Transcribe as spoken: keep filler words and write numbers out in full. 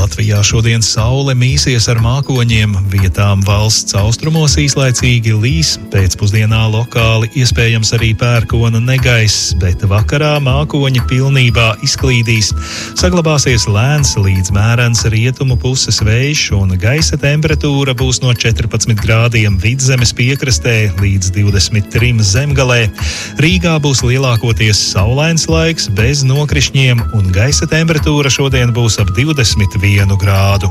Latvijā šodien saule mīsies ar mākoņiem, vietām valsts austrumos īslaicīgi līs, pēcpusdienā lokāli iespējams arī pērkona negaiss, bet vakarā mākoņi pilnībā izklīdīs. Saglabāsies lēns līdz mērens rietumu puses vējš un gaisa temperatūra būs no četrpadsmit grādiem Vidzemes piekrastē līdz divdesmit trim zemgalē. Rīgā būs lielākoties saulains laiks bez nokrišņiem un gaisa temperatūra šodien būs ap divdesmit vienu grādu.